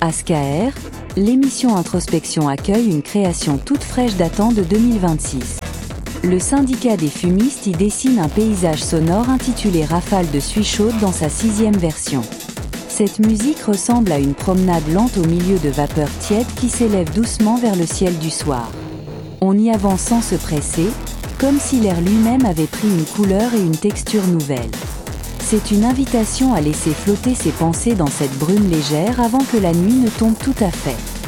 ASKR, l'émission Introspection accueille une création toute fraîche datant de 2026. Le syndicat des fumistes y dessine un paysage sonore intitulé Rafale de suie chaude dans sa 6e version. Cette musique ressemble à une promenade lente au milieu de vapeurs tièdes qui s'élèvent doucement vers le ciel du soir. On y avance sans se presser, comme si l'air lui-même avait pris une couleur et une texture nouvelles. C'est une invitation à laisser flotter ses pensées dans cette brume légère avant que la nuit ne tombe tout à fait.